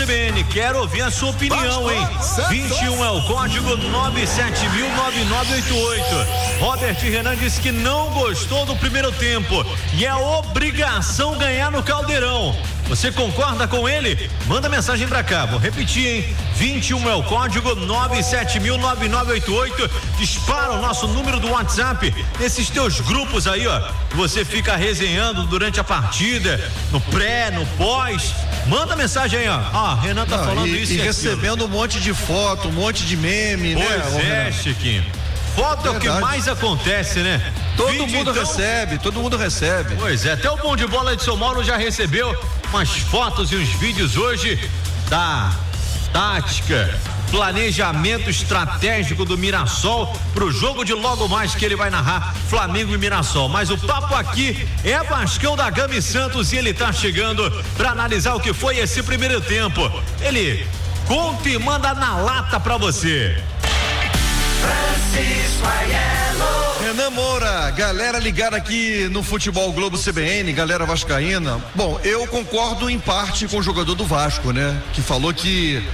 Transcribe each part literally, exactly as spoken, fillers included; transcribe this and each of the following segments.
C B N. Quero ouvir a sua opinião, hein? vinte e um é o código nove sete mil nove nove oito oito. Robert Renan disse que não gostou do primeiro tempo e é obrigação ganhar no Caldeirão. Você concorda com ele? Manda mensagem pra cá, vou repetir, hein? vinte e um é o código nove sete mil nove nove oito oito. Dispara o nosso número do WhatsApp nesses teus grupos aí, ó. Você fica resenhando durante a partida, no pré, no pós. Manda mensagem aí, ó. Ó, Renan tá Não, falando e, isso e e recebendo um monte de foto, um monte de meme, pois né? Pois é, Chiquinho. Foto é o que mais acontece, né? Todo Vídeo, mundo então... recebe, todo mundo recebe. Pois é, até o Bom de Bola de São Paulo já recebeu umas fotos e uns vídeos hoje da tática, planejamento estratégico do Mirassol pro jogo de logo mais que ele vai narrar, Flamengo e Mirassol. Mas o papo aqui é Vascão da Gama e Santos e ele tá chegando para analisar o que foi esse primeiro tempo. Ele conta e manda na lata pra você. Francisco Aiello. Renan Moura, galera ligada aqui no Futebol Globo C B N, galera vascaína. Bom, eu concordo em parte com o jogador do Vasco, né? Que falou que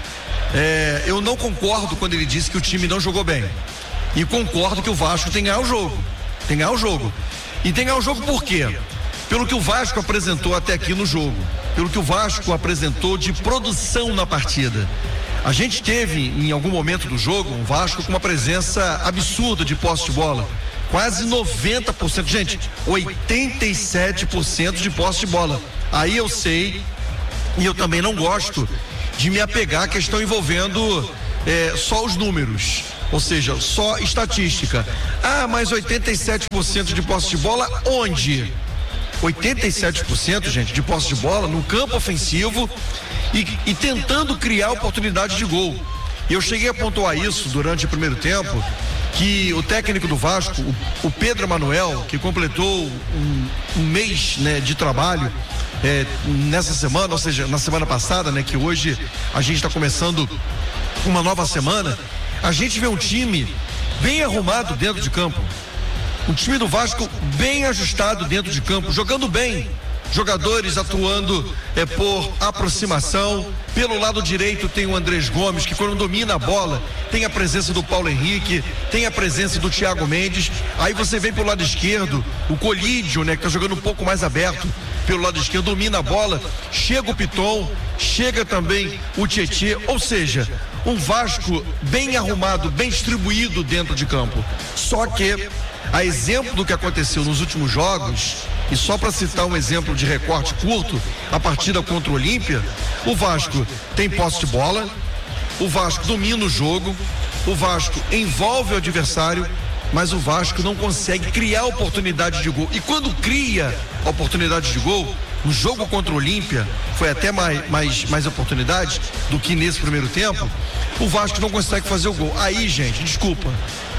é, eu não concordo quando ele disse que o time não jogou bem. E concordo que o Vasco tem que ganhar o jogo. Tem que ganhar o jogo. E tem que ganhar o jogo por quê? Pelo que o Vasco apresentou até aqui no jogo. Pelo que o Vasco apresentou de produção na partida. A gente teve, em algum momento do jogo, um Vasco com uma presença absurda de posse de bola. Quase noventa por cento, gente, oitenta e sete por cento de posse de bola. Aí eu sei, e eu também não gosto de me apegar à questão envolvendo é, só os números, ou seja, só estatística. Ah, mas oitenta e sete por cento de posse de bola onde? oitenta e sete por cento, gente, de posse de bola no campo ofensivo e, e tentando criar oportunidade de gol. E eu cheguei a pontuar isso durante o primeiro tempo, que o técnico do Vasco, o, o Pedro Emanuel, que completou um, um mês, né, de trabalho é, nessa semana, ou seja, na semana passada, né, que hoje a gente está começando uma nova semana, a gente vê um time bem arrumado dentro de campo. Um time do Vasco bem ajustado dentro de campo, jogando bem. Jogadores atuando é, por aproximação. Pelo lado direito tem o Andrés Gomes, que quando domina a bola, tem a presença do Paulo Henrique, tem a presença do Thiago Mendes. Aí você vem pelo lado esquerdo, o Colídio, né, que tá jogando um pouco mais aberto pelo lado esquerdo, domina a bola, chega o Piton, chega também o Tietê, ou seja, um Vasco bem arrumado, bem distribuído dentro de campo. Só que, a exemplo do que aconteceu nos últimos jogos, e só para citar um exemplo de recorte curto, a partida contra o Olímpia, o Vasco tem posse de bola, o Vasco domina o jogo, o Vasco envolve o adversário, mas o Vasco não consegue criar oportunidade de gol. E quando cria oportunidade de gol, no jogo contra o Olímpia, foi até mais, mais, mais oportunidade do que nesse primeiro tempo, o Vasco não consegue fazer o gol. Aí, gente, desculpa,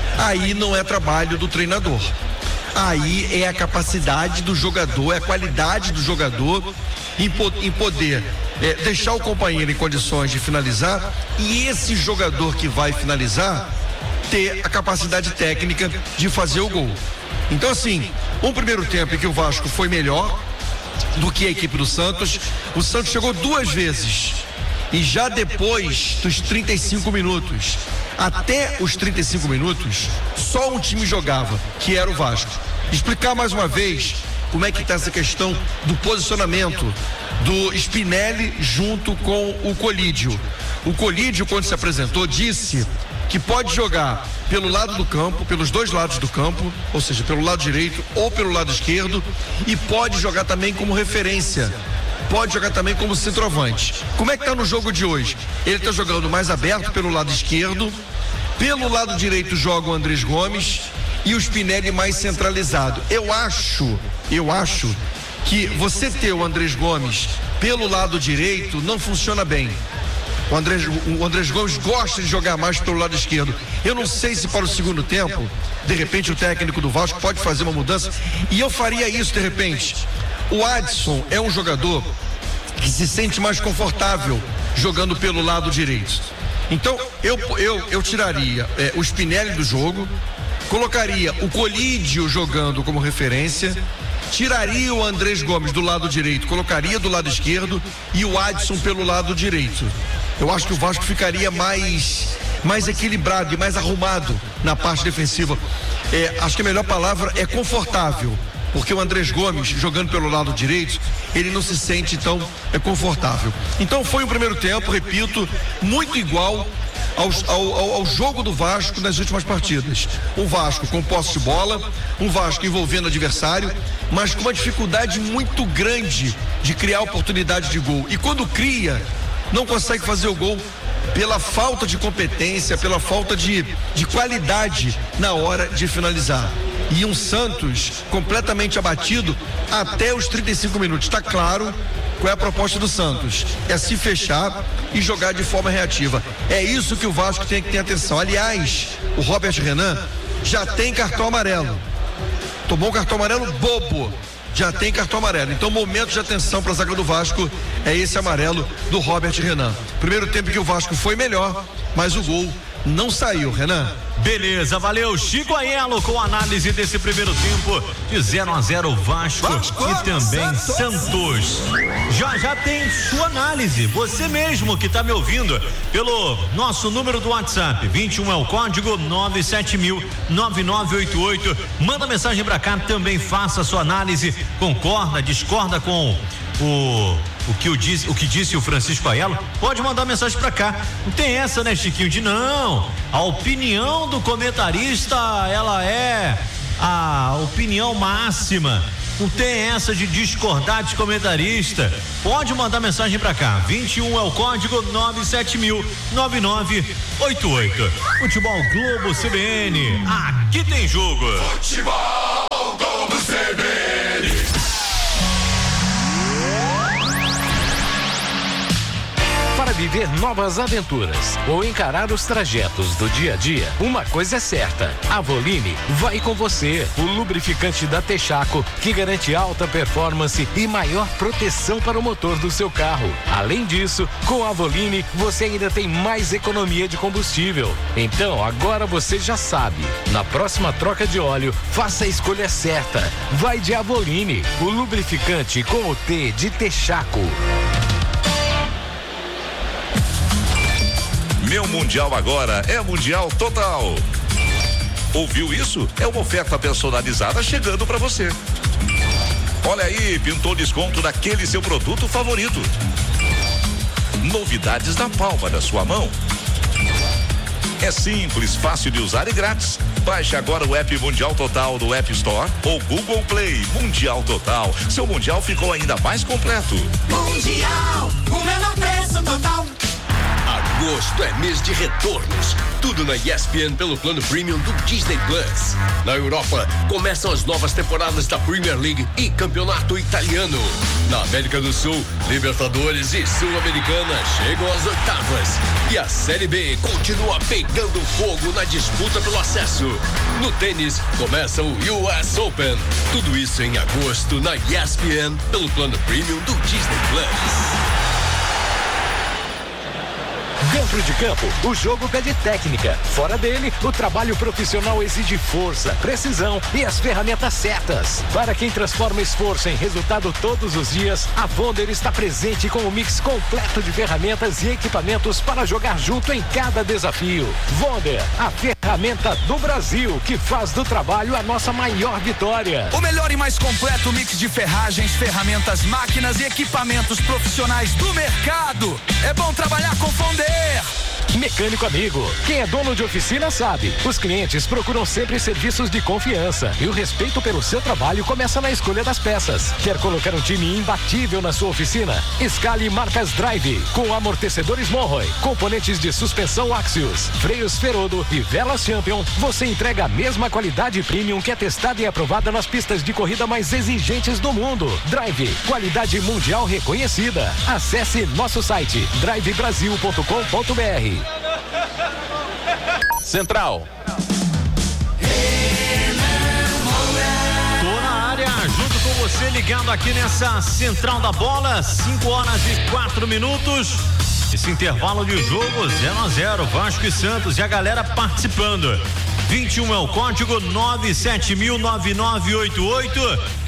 aí não é trabalho do treinador. Aí é a capacidade do jogador, é a qualidade do jogador em, em poder é, deixar o companheiro em condições de finalizar e esse jogador que vai finalizar ter a capacidade técnica de fazer o gol. Então, assim, um primeiro tempo em que o Vasco foi melhor do que a equipe do Santos. O Santos chegou duas vezes e já depois dos trinta e cinco minutos, até os trinta e cinco minutos, só um time jogava, que era o Vasco. Explicar mais uma vez como é que está essa questão do posicionamento do Spinelli junto com o Colídio. O Colídio, quando se apresentou, disse que pode jogar pelo lado do campo, pelos dois lados do campo, ou seja, pelo lado direito ou pelo lado esquerdo, e pode jogar também como referência, pode jogar também como centroavante. Como é que tá no jogo de hoje? Ele tá jogando mais aberto pelo lado esquerdo, pelo lado direito joga o Andrés Gomes e o Spinelli mais centralizado. Eu acho, eu acho que você ter o Andrés Gomes pelo lado direito não funciona bem. O Andrés, o Andrés Gomes gosta de jogar mais pelo lado esquerdo. Eu não sei se para o segundo tempo, de repente o técnico do Vasco pode fazer uma mudança, e eu faria isso de repente. O Adson é um jogador que se sente mais confortável jogando pelo lado direito. Então eu, eu, eu tiraria é, o Spinelli do jogo, colocaria o Colídio jogando como referência tiraria o Andrés Gomes do lado direito, colocaria do lado esquerdo e o Adson pelo lado direito. Eu acho que o Vasco ficaria mais, mais equilibrado e mais arrumado na parte defensiva. É, acho que a melhor palavra é confortável, porque o Andrés Gomes, jogando pelo lado direito, ele não se sente tão é, confortável. Então foi um primeiro tempo, repito, muito igual ao, ao, ao jogo do Vasco nas últimas partidas. Um Vasco com posse de bola, um Vasco envolvendo o adversário, mas com uma dificuldade muito grande de criar oportunidade de gol. E quando cria, não consegue fazer o gol pela falta de competência, pela falta de, de qualidade na hora de finalizar. E um Santos completamente abatido até os trinta e cinco minutos. Está claro qual é a proposta do Santos: é se fechar e jogar de forma reativa. É isso que o Vasco tem que ter atenção. Aliás, o Robert Renan já tem cartão amarelo. Tomou um cartão amarelo bobo. Já tem cartão amarelo. Então, momento de atenção para a zaga do Vasco é esse amarelo do Robert Renan. Primeiro tempo que o Vasco foi melhor, mas o gol não saiu, Renan. Beleza, valeu. Chico Aiello com análise desse primeiro tempo de zero a zero Vasco, Vasco e também Santos. Santos. Já já tem sua análise, você mesmo que está me ouvindo pelo nosso número do WhatsApp, vinte e um é o código nove sete mil nove nove oito oito. Manda mensagem para cá, também faça a sua análise, concorda, discorda com o O que, o, diz, o que disse o Francisco Aiello, pode mandar mensagem pra cá. Não tem essa, né, Chiquinho? De não. A opinião do comentarista, ela é a opinião máxima. Não tem essa de discordar de comentarista. Pode mandar mensagem pra cá. vinte e um é o código nove sete mil nove nove oito oito. Futebol Globo C B N. Aqui tem jogo. Futebol Globo C B N. Para viver novas aventuras ou encarar os trajetos do dia a dia, uma coisa é certa: a Voline vai com você. O lubrificante da Texaco, que garante alta performance e maior proteção para o motor do seu carro. Além disso, com a Voline você ainda tem mais economia de combustível. Então, agora você já sabe. Na próxima troca de óleo, faça a escolha certa. Vai de Avoline, o lubrificante com o T de Texaco. Meu Mundial agora é Mundial Total. Ouviu isso? É uma oferta personalizada chegando para você. Olha aí, pintou desconto daquele seu produto favorito. Novidades na palma da sua mão. É simples, fácil de usar e grátis. Baixe agora o app Mundial Total do App Store ou Google Play. Mundial Total. Seu Mundial ficou ainda mais completo. Mundial, o menor preço total. Agosto é mês de retornos. Tudo na E S P N pelo plano Premium do Disney Plus. Na Europa, começam as novas temporadas da Premier League e Campeonato Italiano. Na América do Sul, Libertadores e Sul-Americana chegam às oitavas. E a Série B continua pegando fogo na disputa pelo acesso. No tênis, começa o U S Open. Tudo isso em agosto na E S P N pelo plano Premium do Disney Plus. Dentro de campo, o jogo pede técnica. Fora dele, o trabalho profissional exige força, precisão e as ferramentas certas. Para quem transforma esforço em resultado todos os dias, a Vonder está presente com um mix completo de ferramentas e equipamentos para jogar junto em cada desafio. Vonder, a ferramenta do Brasil que faz do trabalho a nossa maior vitória. O melhor e mais completo mix de ferragens, ferramentas, máquinas e equipamentos profissionais do mercado. É bom trabalhar com Vonder. Mecânico amigo, quem é dono de oficina sabe. Os clientes procuram sempre serviços de confiança e o respeito pelo seu trabalho começa na escolha das peças. Quer colocar um time imbatível na sua oficina? Escale marcas Drive, com amortecedores Monroy, componentes de suspensão Axios, freios Ferodo e velas Champion. Você entrega a mesma qualidade premium que é testada e aprovada nas pistas de corrida mais exigentes do mundo. Drive, qualidade mundial reconhecida. Acesse nosso site drive brasil ponto com ponto b r. Central. Tô na área, junto com você, ligado aqui nessa Central da Bola, cinco horas e quatro minutos. Esse intervalo de jogo zero a zero, Vasco e Santos, e a galera participando. vinte e um é o código nove sete mil nove nove oito oito.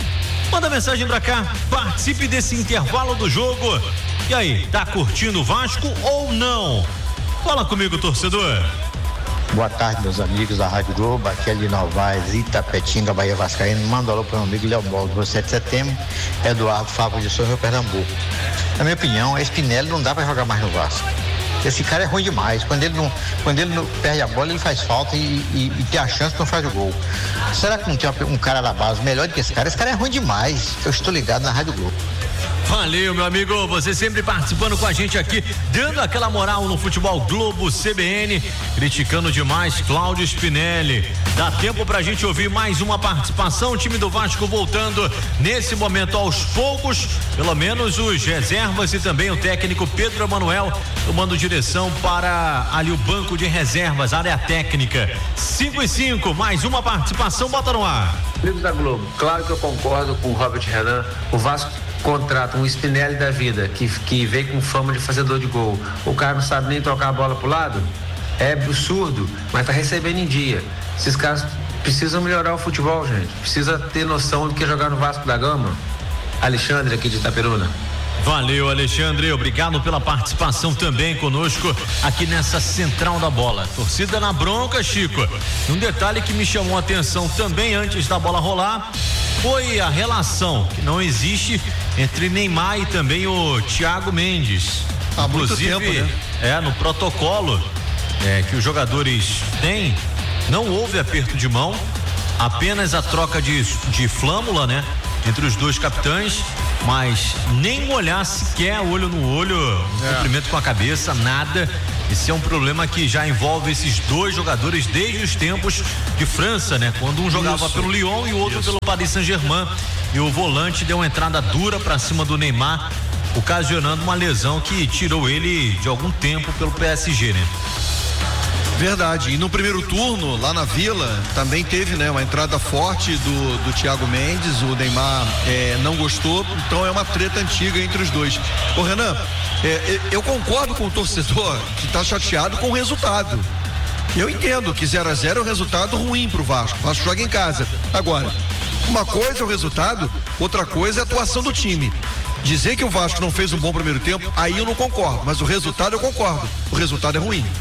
Manda mensagem pra cá, participe desse intervalo do jogo. E aí, tá curtindo o Vasco ou não? Fala comigo, torcedor. Boa tarde, meus amigos da Rádio Globo, aqui é Lino Novaes, Itapetinga, Bahia Vascaíno. Manda alô para o meu amigo Léo Baldo, do sete de setembro, Eduardo Fábio de Souza, Pernambuco. Na minha opinião, a Spinelli não dá para jogar mais no Vasco. Esse cara é ruim demais. Quando ele não, quando ele não perde a bola, ele faz falta e, e, e tem a chance, não faz o gol. Será que não tem um cara da base melhor do que esse cara? Esse cara é ruim demais. Eu estou ligado na Rádio Globo. Valeu, meu amigo, você sempre participando com a gente aqui, dando aquela moral no Futebol Globo C B N, criticando demais Cláudio Spinelli. Dá tempo pra gente ouvir mais uma participação, o time do Vasco voltando nesse momento aos poucos, pelo menos os reservas e também o técnico Pedro Emanuel tomando direção para ali o banco de reservas, área técnica. cinco e cinco, mais uma participação, bota no ar. Amigos da Globo, claro que eu concordo com o Robert Renan, o Vasco contrata um Spinelli da vida, que, que veio com fama de fazedor de gol. O cara não sabe nem tocar a bola pro lado? É absurdo, mas tá recebendo em dia. Esses caras precisam melhorar o futebol, gente. Precisa ter noção do que é jogar no Vasco da Gama. Alexandre, aqui de Itaperuna. Valeu, Alexandre, obrigado pela participação também conosco aqui nessa Central da Bola. Torcida na bronca, Chico. Um detalhe que me chamou a atenção também antes da bola rolar foi a relação que não existe entre Neymar e também o Thiago Mendes. Há muito Inclusive, tempo, né? é, no protocolo é, que os jogadores têm, não houve aperto de mão, apenas a troca de, de flâmula, né? Entre os dois capitães, mas nem olhar sequer olho no olho, é. cumprimento com a cabeça, nada. Esse é um problema que já envolve esses dois jogadores desde os tempos de França, né? Quando um jogava Isso. pelo Lyon e o outro Isso. pelo Paris Saint-Germain, e o volante deu uma entrada dura para cima do Neymar, ocasionando uma lesão que tirou ele de algum tempo pelo P S G, né? Verdade, e no primeiro turno, lá na Vila, também teve, né, uma entrada forte do, do Thiago Mendes, o Neymar é, não gostou, então é uma treta antiga entre os dois. Ô Renan, é, eu concordo com o torcedor que está chateado com o resultado. Eu entendo que zero a zero é um resultado ruim pro Vasco, o Vasco joga em casa. Agora, uma coisa é o resultado, outra coisa é a atuação do time. Dizer que o Vasco não fez um bom primeiro tempo, aí eu não concordo, mas o resultado eu concordo, o resultado é ruim.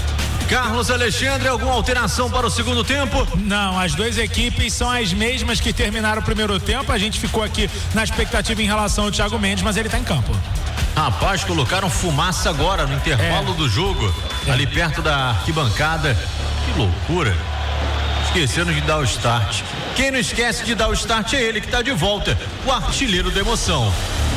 Carlos Alexandre, alguma alteração para o segundo tempo? Não, as duas equipes são as mesmas que terminaram o primeiro tempo. A gente ficou aqui na expectativa em relação ao Thiago Mendes, mas ele está em campo. Rapaz, colocaram fumaça agora no intervalo é. do jogo, é. ali perto da arquibancada. Que loucura. Esqueceram de dar o start. Quem não esquece de dar o start é ele que está de volta, o artilheiro da emoção.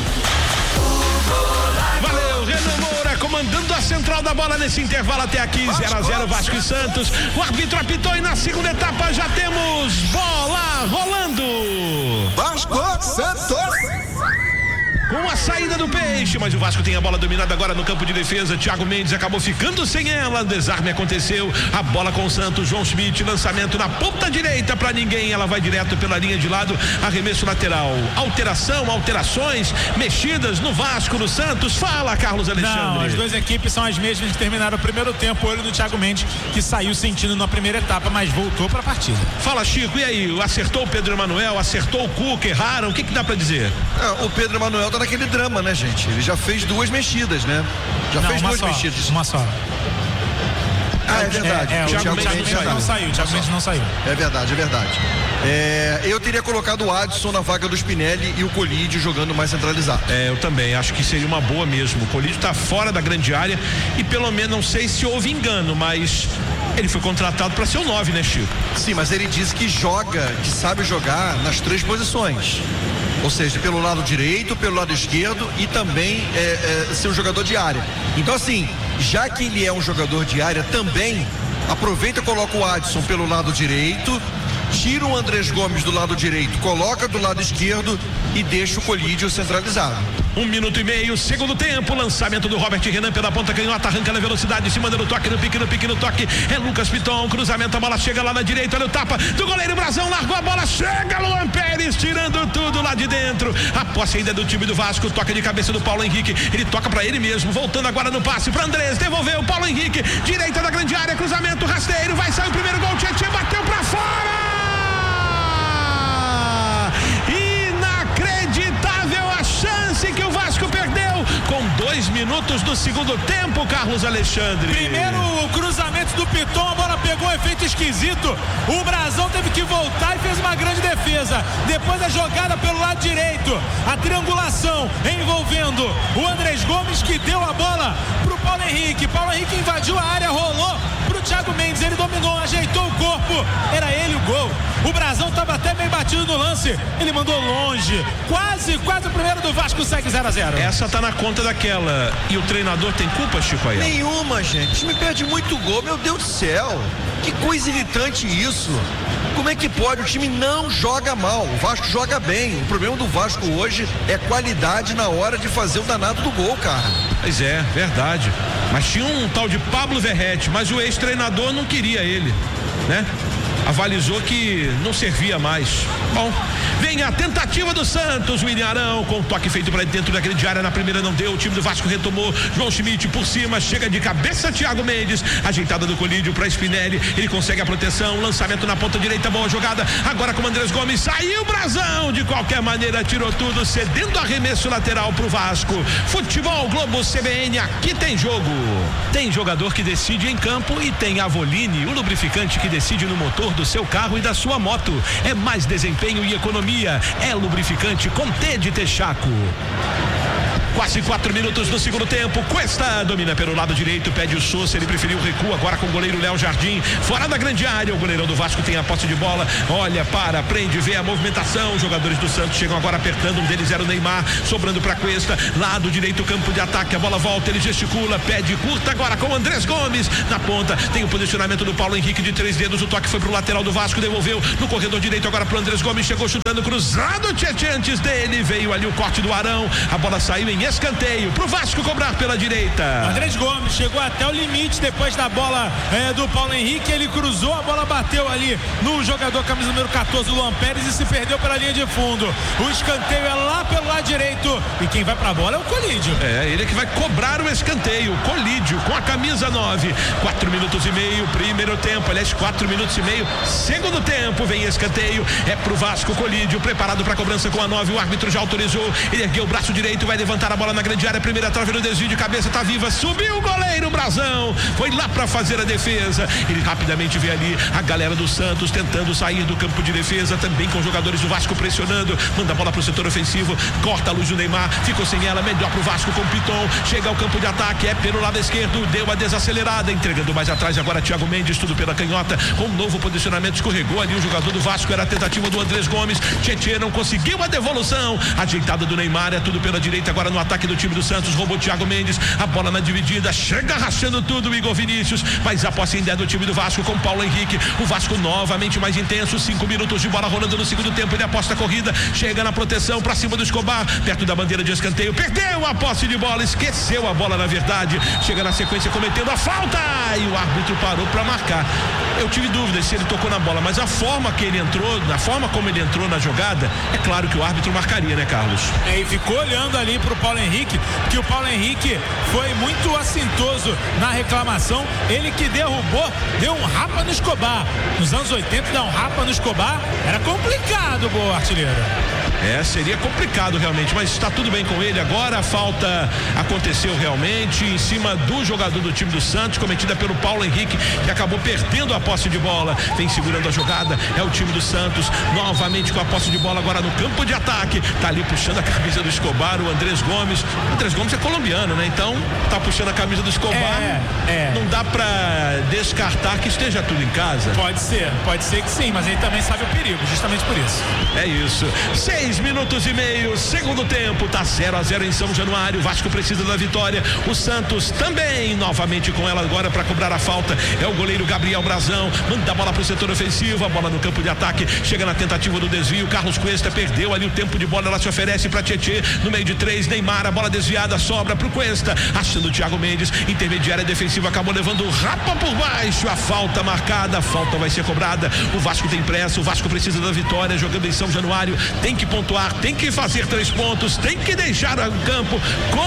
Valeu, Renan Moura comandando a Central da Bola nesse intervalo até aqui, zero a zero Vasco e Santos. O árbitro apitou e na segunda etapa já temos bola rolando. Vasco Santos. Com a saída do Peixe, mas o Vasco tem a bola dominada agora no campo de defesa. Thiago Mendes acabou ficando sem ela. O desarme aconteceu. A bola com o Santos. João Schmidt, lançamento na ponta direita para ninguém. Ela vai direto pela linha de lado. Arremesso lateral. Alteração, alterações, mexidas no Vasco, no Santos. Fala, Carlos Alexandre. Não, as duas equipes são as mesmas que terminaram o primeiro tempo. Olho do Thiago Mendes, que saiu sentindo na primeira etapa, mas voltou para a partida. Fala, Chico. E aí? Acertou o Pedro Emanuel? Acertou o Cuca? Erraram? O que que dá para dizer? É, o Pedro Emanuel tá naquele drama, né, gente? Ele já fez duas mexidas, né? Já não, fez duas só, mexidas. Uma só. Ah, é verdade. É, é, o Thiago Mendes não saiu. O Thiago Mendes não saiu. É verdade, é verdade. É, eu teria colocado o Adson na vaga do Spinelli e o Colídio jogando mais centralizado. É, eu também acho que seria uma boa mesmo. O Colídio tá fora da grande área e pelo menos não sei se houve engano, mas ele foi contratado para ser o nove, né, Chico? Sim, mas ele disse que joga, que sabe jogar nas três posições. Ou seja, pelo lado direito, pelo lado esquerdo e também é, é, ser um jogador de área. Então, assim, já que ele é um jogador de área também, aproveita e coloca o Adson pelo lado direito, tira o Andrés Gomes do lado direito, coloca do lado esquerdo e deixa o Colídio centralizado. Um minuto e meio, segundo tempo, lançamento do Robert Renan pela ponta canhota, arranca na velocidade, se manda no toque, no pique, no pique, no toque, é Lucas Piton, cruzamento, a bola chega lá na direita, olha o tapa do goleiro Brazão, largou a bola, chega Luan Pérez, tirando tudo lá de dentro, a posse ainda é do time do Vasco, toca de cabeça do Paulo Henrique, ele toca pra ele mesmo, voltando agora no passe pra Andrés, devolveu o Paulo Henrique, direita da grande área, cruzamento, rasteiro, vai sair o primeiro gol, Tietchan bateu pra fora! minutos do segundo tempo, Carlos Alexandre. Primeiro o cruzamento do Piton, a bola pegou um efeito esquisito. O Brasão teve que voltar e fez uma grande defesa. Depois a jogada pelo lado direito, a triangulação envolvendo o Andrés Gomes, que deu a bola pro Paulo Henrique. Paulo Henrique invadiu a área, rolou pro Thiago Mendes, ele dominou, ajeitou o corpo, era ele o gol. O Brasão estava até meio batido no lance, ele mandou longe, quase, quase o primeiro do Vasco, segue zero a zero. Essa tá na conta daquela. E o treinador tem culpa, Chico aí? Nenhuma, gente. O time perde muito gol, meu Deus do céu. Que coisa irritante isso. Como é que pode? O time não joga mal, o Vasco joga bem. O problema do Vasco hoje é qualidade na hora de fazer o danado do gol, cara. Pois é, verdade. Mas tinha um tal de Pablo Verrete, mas o ex-treinador não queria ele, né? Avalizou que não servia mais. Bom, vem a tentativa do Santos, o William Arão, com um toque feito para dentro da grande área, na primeira não deu, o time do Vasco retomou, João Schmidt por cima, chega de cabeça Thiago Mendes, ajeitada do Colídio para Spinelli, ele consegue a proteção, lançamento na ponta direita, boa jogada, agora com o Andrés Gomes, saiu o Brasão, de qualquer maneira tirou tudo, cedendo arremesso lateral pro Vasco. Futebol Globo C B N, aqui tem jogo. Tem jogador que decide em campo e tem Avoline, o lubrificante que decide no motor do seu carro e da sua moto. É mais desempenho e economia. É lubrificante com T de Texaco. Quase quatro minutos do segundo tempo. Cuesta domina pelo lado direito, pede o Sousa, ele preferiu o recuo agora com o goleiro Léo Jardim, fora da grande área. O goleirão do Vasco tem a posse de bola, olha, para, prende, vê a movimentação. Os jogadores do Santos chegam agora apertando, um deles era o Neymar, sobrando para Cuesta, lado direito, campo de ataque, a bola volta, ele gesticula, pede curta agora com o Andrés Gomes na ponta, tem o posicionamento do Paulo Henrique de três dedos, o toque foi pro lateral do Vasco, devolveu no corredor direito agora pro Andrés Gomes, chegou chutando cruzado, Tietê antes dele, veio ali o corte do Arão, a bola saiu em escanteio pro Vasco cobrar pela direita. Andrés Gomes chegou até o limite depois da bola é, do Paulo Henrique, ele cruzou, a bola bateu ali no jogador camisa número quatorze, o Luan Pérez, e se perdeu pela linha de fundo. O escanteio é lá pelo lado direito e quem vai pra bola é o Colídio. É, ele que vai cobrar o escanteio, Colídio com a camisa nove, quatro minutos e meio, primeiro tempo, aliás, quatro minutos e meio, segundo tempo, vem escanteio, é pro Vasco, Colídio, preparado pra cobrança com a nove, o árbitro já autorizou, ele ergueu o braço direito, vai levantar a bola na grande área, primeira trave no desvio de cabeça, tá viva, subiu o goleiro Brasão, foi lá pra fazer a defesa, ele rapidamente vê ali a galera do Santos tentando sair do campo de defesa, também com jogadores do Vasco pressionando, manda a bola pro setor ofensivo, corta a luz do Neymar, ficou sem ela, melhor pro Vasco com o Piton, chega ao campo de ataque, é pelo lado esquerdo, deu a desacelerada, entregando mais atrás agora Thiago Mendes, tudo pela canhota, com um novo posicionamento, escorregou ali o jogador do Vasco, era a tentativa do Andrés Gomes, Tietê não conseguiu a devolução, ajeitada do Neymar, é tudo pela direita agora no ataque do time do Santos, roubou Thiago Mendes, a bola na dividida, chega rachando tudo o Igor Vinícius, mas a posse ainda é do time do Vasco com Paulo Henrique, o Vasco novamente mais intenso, cinco minutos de bola rolando no segundo tempo, ele aposta a corrida, chega na proteção pra cima do Escobar, perto da bandeira de escanteio, perdeu a posse de bola, esqueceu a bola na verdade, chega na sequência cometendo a falta e o árbitro parou pra marcar. Eu tive dúvidas se ele tocou na bola, mas a forma que ele entrou, na forma como ele entrou na jogada, é claro que o árbitro marcaria, né, Carlos? É, e ficou olhando ali pro Paulo Henrique, que o Paulo Henrique foi muito assintoso na reclamação, ele que derrubou, deu um rapa no Escobar. Nos anos oitenta, dar um rapa no Escobar era complicado, boa artilheiro. É, seria complicado realmente, mas está tudo bem com ele. Agora a falta aconteceu realmente em cima do jogador do time do Santos, cometida pelo Paulo Henrique, que acabou perdendo a posse de bola. Vem segurando a jogada, é o time do Santos, novamente com a posse de bola agora no campo de ataque. Tá ali puxando a camisa do Escobar, o Andrés Gomes. O Andrés Gomes é colombiano, né? Então, tá puxando a camisa do Escobar. É, é. Não dá pra descartar que esteja tudo em casa. Pode ser, pode ser que sim, mas ele também sabe o perigo, justamente por isso. É isso. Seis minutos e meio, segundo tempo, tá zero a zero em São Januário. O Vasco precisa da vitória. O Santos também, novamente com ela agora para cobrar a falta. É o goleiro Gabriel Brazão. Manda a bola pro setor ofensivo, a bola no campo de ataque. Chega na tentativa do desvio. Carlos Cuesta perdeu ali o tempo de bola. Ela se oferece para Tietê. No meio de três, Neymar, a bola desviada, sobra pro Cuesta. Achando o Thiago Mendes, intermediária defensiva, acabou levando o rapa por baixo. A falta marcada, a falta vai ser cobrada. O Vasco tem pressa, o Vasco precisa da vitória, jogando em São Januário. Tem que pontuar, tem que fazer três pontos, tem que deixar o campo com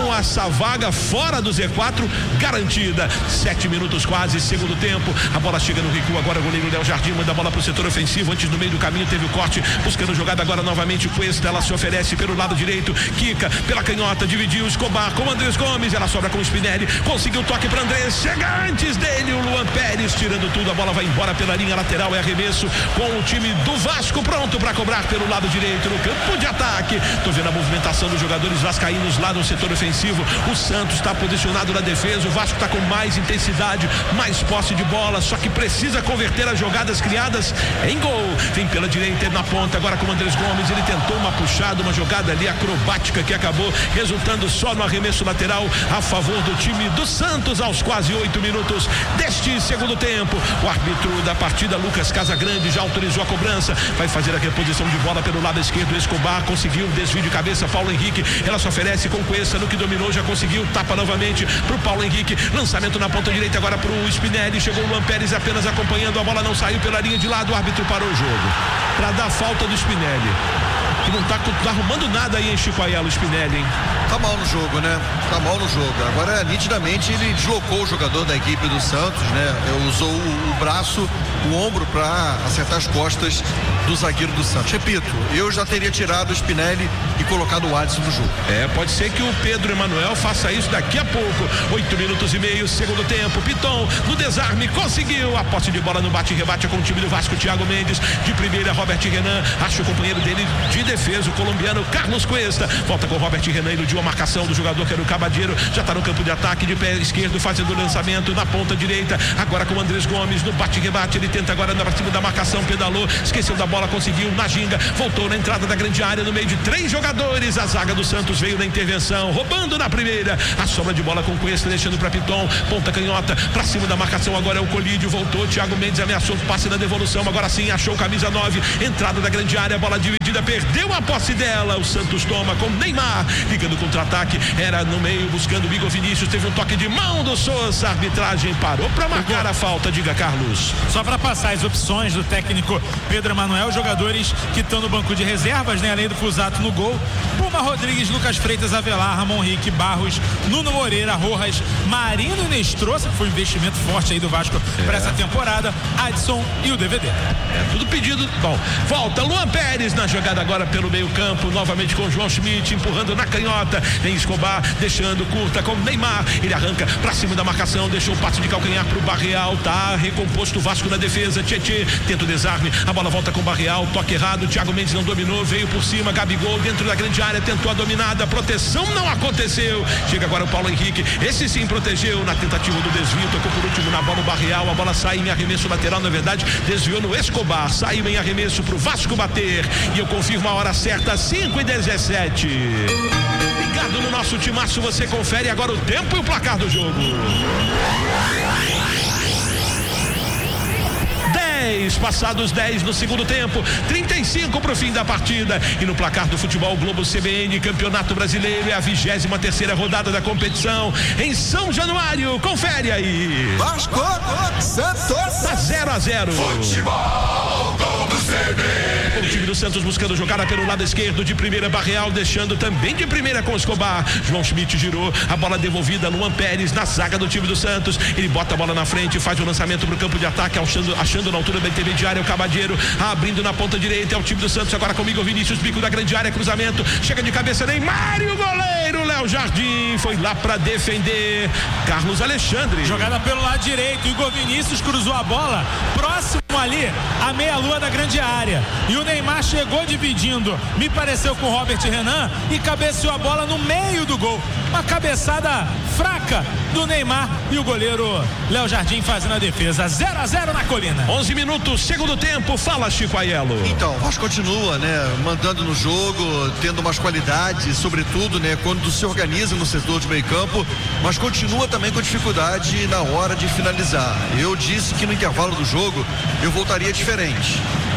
com essa vaga fora do Z quatro garantida. Sete minutos quase, segundo tempo. A bola chega no recuo, agora o goleiro Léo Jardim manda a bola pro setor ofensivo. Antes, no meio do caminho, teve o corte, buscando jogada agora novamente. Cuesta, ela se oferece pelo lado direito, quica pela canhota, dividiu Escobar com o Andrés Gomes. Ela sobra com o Spinelli, conseguiu o toque para Andrés. Chega antes dele o Luan Pérez, tirando tudo. A bola vai embora pela linha lateral. É arremesso com o time do Vasco pronto para cobrar pelo lado direito no campo de ataque. Tô vendo a movimentação dos jogadores vascaínos lá no setor ofensivo. O Santos está posicionado na defesa. O Vasco está com mais intensidade, mais posse de bola, só que precisa converter as jogadas criadas em gol. Vem pela direita na ponta agora com o Andrés Gomes. Ele tentou uma puxada, uma jogada ali acrobática que acabou resultando só no arremesso lateral a favor do time do Santos aos quase oito minutos deste segundo tempo. O árbitro da partida, Lucas Casagrande, já autorizou a cobrança. Vai fazer a reposição de bola pelo lado esquerdo. Escobar conseguiu um desvio de cabeça. Paulo Henrique, ela se oferece com Cuesta no que dominou, já conseguiu, tapa novamente pro Paulo Henrique. Lançamento na ponta direita agora pro Spinelli. Chegou o Luan Pérez apenas acompanhando. A bola não saiu pela linha de lado. O árbitro parou o jogo para dar falta do Spinelli, que não tá, tá arrumando nada aí em Chico Aiello. Spinelli, hein? Tá mal no jogo, né? Tá mal no jogo. Agora, nitidamente, ele deslocou o jogador da equipe do Santos, né? Usou o, o braço, o ombro para acertar as costas do zagueiro do Santos. Repito, eu já teria tirado o Spinelli e colocado o Adson no jogo. É, pode ser que o Pedro Emanuel faça isso daqui a pouco. Oito minutos e meio, segundo tempo. Piton, no desarme, conseguiu a posse de bola no bate-rebate com o time do Vasco. Thiago Mendes, de primeira, Robert Renan, acha o companheiro dele de defesa, o colombiano Carlos Cuesta. Volta com o Robert Renan, iludiu a marcação do jogador que era o Cabadeiro. Já está no campo de ataque, de pé esquerdo, fazendo o lançamento na ponta direita. Agora com o Andrés Gomes no bate-rebate. Ele tenta agora na cima da marcação, pedalou, esqueceu da bola, conseguiu na ginga, voltou na entrada da grande área, no meio de três jogadores. A zaga do Santos veio na intervenção, roubando na primeira. A sobra de bola com Cuesta, deixando para Piton, ponta canhota, para cima da marcação. Agora é o Colídio, voltou. Thiago Mendes ameaçou o passe na devolução. Agora sim, achou camisa nove, entrada da grande área, bola dividida, perdeu a posse dela. O Santos toma com Neymar, ligando contra-ataque, era no meio, buscando o Igor Vinícius. Teve um toque de mão do Sousa, a arbitragem parou para marcar a falta. Diga, Carlos. Só para passar as opções do técnico Pedro Emanuel, jogadores que estão no banco de reservas, né? Além do Fusato no gol: Puma Rodrigues, Lucas Freitas, Avelar, Ramon Henrique, Barros, Nuno Moreira, Rojas, Marino Nestroça, que foi um investimento forte aí do Vasco é. para essa temporada, Adson e o D V D. É tudo pedido. Bom, volta Luan Pérez na jogada agora pelo meio campo, novamente com João Schmidt, empurrando na canhota, em Escobar, deixando curta com Neymar. Ele arranca pra cima da marcação, deixou o passe de calcanhar pro Barreal, tá recomposto o Vasco na defesa. Tietê tenta o desarme, a bola volta com o Barreal, toque errado, Thiago Mendes não dominou, veio por cima, Gabigol dentro da grande área, tentou a dominada, proteção não aconteceu. Chega agora o Paulo Henrique, esse sim protegeu na tentativa do desvio, tocou por último na bola o Barreal, a bola sai em arremesso lateral, na verdade desviou no Escobar, saiu em arremesso pro Vasco bater, e eu confirmo a hora certa, cinco e dezessete. Ligado no nosso timaço, você confere agora o tempo e o placar do jogo. dez, passados dez no segundo tempo, trinta e cinco para o fim da partida. E no placar do Futebol Globo C B N, Campeonato Brasileiro, é a vigésima terceira rodada da competição em São Januário. Confere aí. Vasco, Santos. Tá zero a zero. Futebol Globo C B N. O time do Santos buscando jogada pelo lado esquerdo, de primeira Barreal, deixando também de primeira com Escobar. João Schmidt girou, a bola devolvida a Luan Pérez na zaga do time do Santos. Ele bota a bola na frente, faz o lançamento pro campo de ataque, achando, achando na altura da intermediária o Cabadeiro, abrindo na ponta direita, é o time do Santos agora comigo, Vinícius, bico da grande área, cruzamento, chega de cabeça Neymar, e o goleiro Léo Jardim foi lá para defender. Carlos Alexandre. Jogada pelo lado direito, Igor Vinícius cruzou a bola próximo ali a meia-lua da grande área, e o Neymar chegou dividindo, me pareceu, com o Robert Renan, e cabeceou a bola no meio do gol. Uma cabeçada fraca do Neymar, e o goleiro Léo Jardim fazendo a defesa. Zero a zero na Colina. onze minutos, segundo tempo. Fala, Chico Aiello. Então, o Vasco continua, né, mandando no jogo, tendo umas qualidades, sobretudo, né, quando se organiza no setor de meio campo, mas continua também com dificuldade na hora de finalizar. Eu disse que no intervalo do jogo eu voltaria diferente.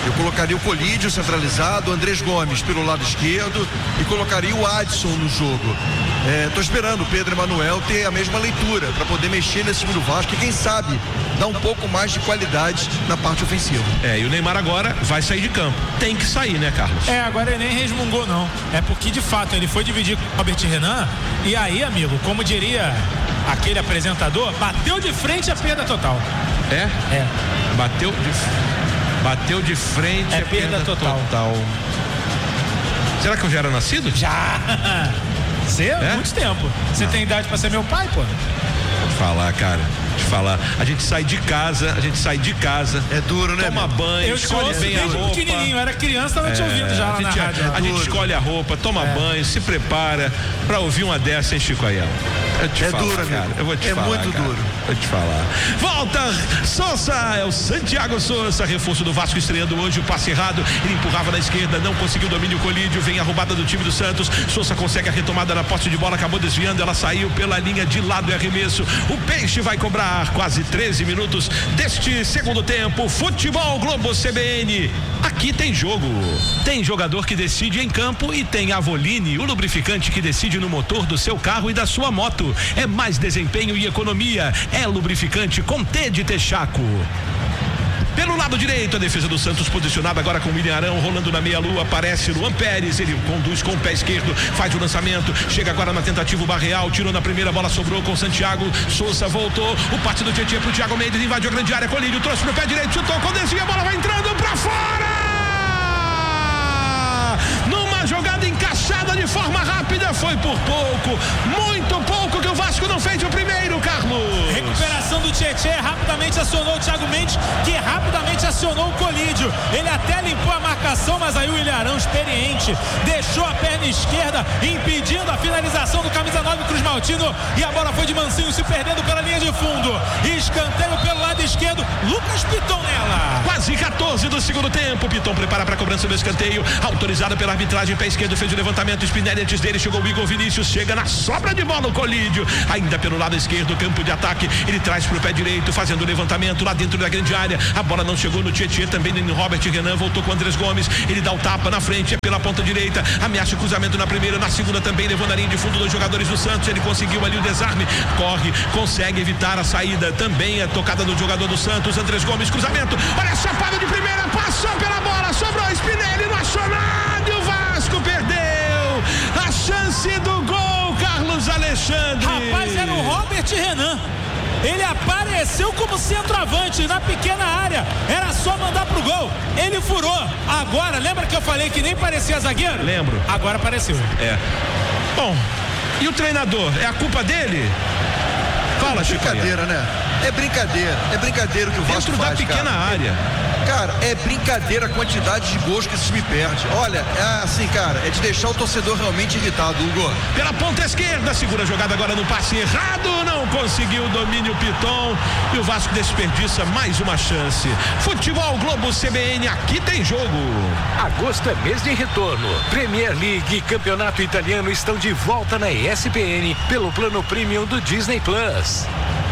Eu colocaria o Colídio centralizado, o Andrés Gomes pelo lado esquerdo e colocaria o Adson no jogo. Estou é, esperando o Pedro Emanuel ter a mesma leitura para poder mexer nesse time do Vasco e quem sabe dar um pouco mais de qualidade na parte ofensiva. É, e o Neymar agora vai sair de campo. Tem que sair, né, Carlos? É, agora ele nem resmungou, não. É porque, de fato, ele foi dividir com o Robert Renan e aí, amigo, como diria aquele apresentador, bateu de frente a perda total. É? É. Bateu de, bateu de frente é a perda, perda total. total. Será que eu já era nascido? Já! Você? É? Muito tempo. Você tem idade pra ser meu pai, pô? Vou te falar, cara. Te falar. A gente sai de casa, a gente sai de casa. É duro, né? Toma banho, eu escolhe bem a roupa. Pequenininho, eu era criança, tava é, te ouvindo já lá gente, na rádio. A, a gente escolhe a roupa, toma é. banho, se prepara pra ouvir uma dessa, hein, Chico Ayala? Eu te é falar, duro, cara. amigo. Eu vou te é falar, muito cara. duro. Vou te falar. Volta Sousa, é o Santiago Sousa, reforço do Vasco estreando hoje, o passe errado, ele empurrava na esquerda, não conseguiu o domínio, Colídio, vem a roubada do time do Santos, Sousa consegue a retomada na posse de bola, acabou desviando, ela saiu pela linha de lado e arremesso, o Peixe vai cobrar quase treze minutos deste segundo tempo, Futebol Globo C B N, aqui tem jogo, tem jogador que decide em campo e tem Avoline, o lubrificante que decide no motor do seu carro e da sua moto, é mais desempenho e economia, é lubrificante com T de Texaco. Pelo lado direito, a defesa do Santos posicionada agora com o William Arão rolando na meia-lua, aparece Luan Pérez, ele conduz com o pé esquerdo, faz o lançamento, chega agora na tentativa o Barreal, tirou na primeira, bola sobrou com o Santiago, Sousa voltou, o passe do Tietchan pro Thiago Mendes, invadiu a grande área, Colídio trouxe pro pé direito, chutou com desvio, a bola vai entrando pra fora! Numa jogada encaixada de forma rápida, foi por pouco, muito pouco que o Vasco não fez o primeiro, Carlos. Recuperação do Tietchan, rapidamente acionou o Thiago Mendes, que rapidamente acionou o Colídio. Ele até limpou a marcação, mas aí o William Arão, experiente, deixou a perna esquerda, impedindo a finalização do camisa nove Cruz Maltino, e a bola foi de mansinho, se perdendo pela linha de fundo. Escanteio pelo lado esquerdo, Lucas Piton nela. Quase quatorze do segundo tempo, Piton prepara para a cobrança do escanteio, autorizada pela arbitragem, pé esquerdo, fez o levantamento, Spinelli antes dele, chegou o Igor Vinícius, chega na sobra de bola o Colídio, ainda pelo lado esquerdo, campo de ataque, ele traz pro pé direito, fazendo o levantamento lá dentro da grande área, a bola não chegou no Tietchan, também no Robert Renan, voltou com o Andrés Gomes, ele dá o tapa na frente, é pela ponta direita, ameaça o cruzamento na primeira, na segunda também, levou na linha de fundo dos jogadores do Santos, ele conseguiu ali o desarme, corre, consegue evitar a saída, também a tocada do jogador do Santos, Andrés Gomes, cruzamento, olha a chapada de primeira, passou pela bola, sobrou Spinelli, não achou nada, e o Vasco perdeu a chance do gol, Carlos Alexandre. Rapaz, era o Robert Renan. Ele apareceu como centroavante na pequena área. Era só mandar pro gol. Ele furou. Agora, lembra que eu falei que nem parecia zagueiro? Lembro. Agora apareceu. É. Bom, e o treinador? É a culpa dele? Fala, Chico. Brincadeira, né? É brincadeira. É brincadeira o que o Vasco Dentro faz, da pequena cara. área. Cara, é brincadeira a quantidade de gols que esse time perde. Olha, é assim, cara, é de deixar o torcedor realmente irritado, Hugo. Pela ponta esquerda, segura a jogada agora no passe errado, não conseguiu o domínio Piton e o Vasco desperdiça mais uma chance. Futebol Globo C B N, aqui tem jogo. Agosto é mês de retorno. Premier League e Campeonato Italiano estão de volta na E S P N pelo plano premium do Disney Plus.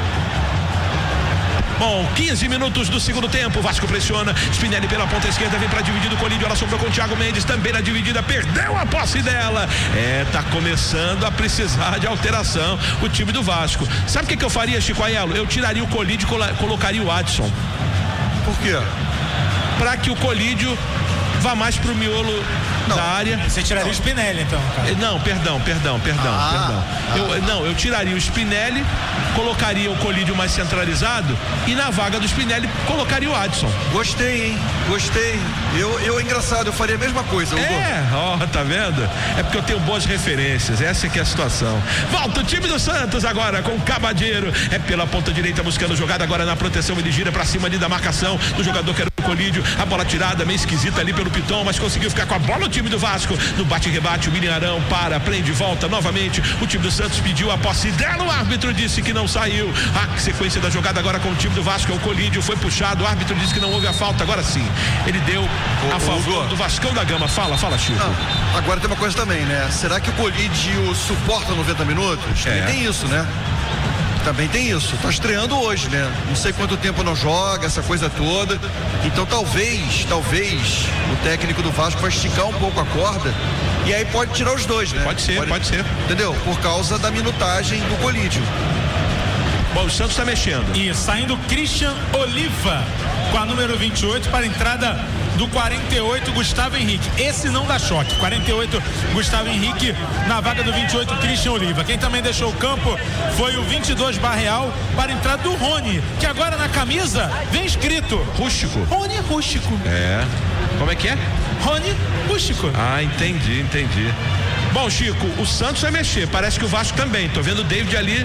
Bom, quinze minutos do segundo tempo, Vasco pressiona, Spinelli pela ponta esquerda, vem para dividir o Colídio, ela sobrou com o Thiago Mendes, também na dividida, perdeu a posse dela. É, tá começando a precisar de alteração o time do Vasco. Sabe o que que eu faria, Chico Ayala? Eu tiraria o Colídio e colocaria o Adson. Por quê? Para que o Colídio vá mais pro miolo não. da área. Você tiraria não. o Spinelli, então, cara. Não, perdão, perdão, perdão, ah, perdão. Ah. Eu, não, eu tiraria o Spinelli, colocaria o Colídio mais centralizado e na vaga do Spinelli colocaria o Adson. Gostei, hein? Gostei. Eu, eu engraçado, eu faria a mesma coisa. Hugo. É, ó, tá vendo? É porque eu tenho boas referências, essa é que é a situação. Volta o time do Santos agora com o Cabadeiro, é pela ponta direita buscando jogada agora na proteção, ele gira pra cima ali da marcação do jogador que era o Colídio, a bola tirada, meio esquisita ali pelo Piton, mas conseguiu ficar com a bola o time do Vasco, no bate e rebate, o William Arão para, prende, volta novamente, o time do Santos pediu a posse dela, o árbitro disse que não saiu, a sequência da jogada agora com o time do Vasco, é o Colídio, foi puxado, o árbitro disse que não houve a falta, agora sim, ele deu o, a favor do Vascão da Gama, fala, fala Chico. Não, agora tem uma coisa também, né, será que o Colídio suporta noventa minutos? É. Tem isso, né? Também tem isso, tá estreando hoje, né? Não sei quanto tempo não joga, essa coisa toda. Então talvez, talvez o técnico do Vasco vai esticar um pouco a corda e aí pode tirar os dois, né? Pode ser, pode, pode ser. Entendeu? Por causa da minutagem do Colídio. Bom, o Santos tá mexendo. E saindo Christian Oliva com a número vinte e oito para a entrada do quarenta e oito, Gustavo Henrique. Esse não dá choque. quarenta e oito, Gustavo Henrique na vaga do vinte e oito, Christian Oliva. Quem também deixou o campo foi o vinte e dois, Barreal, para a entrada do Rony, que agora na camisa vem escrito Rústico. Rony Rústico. É. Como é que é? Rony Rústico. Ah, entendi, entendi. Bom, Chico, o Santos vai mexer, parece que o Vasco também. Tô vendo o David ali